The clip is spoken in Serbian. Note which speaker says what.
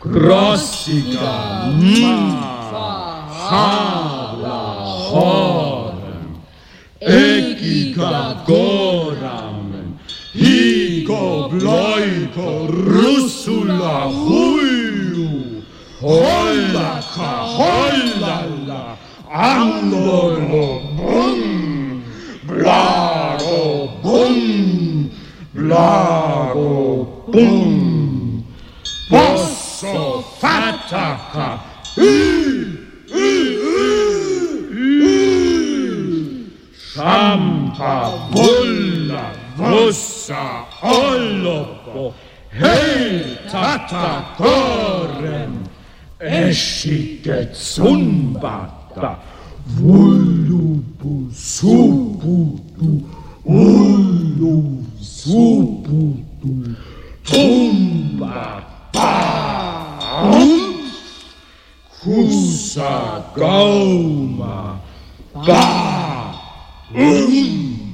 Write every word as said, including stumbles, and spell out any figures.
Speaker 1: Grossiga, hala, horem, egiga, goramen, higo, bloiko, russula, huiu, hollaka, hollalla, angolo, bum, blago, bum, blago, bum, posso, fataka, y, y, y, y, Shampa, vulla, vossa, ollopo, hei, tata, korem, eshiket, sumbata, vullupu, suputu, ullu, suputu, tumba, paum, kusa, gauma, ba, um.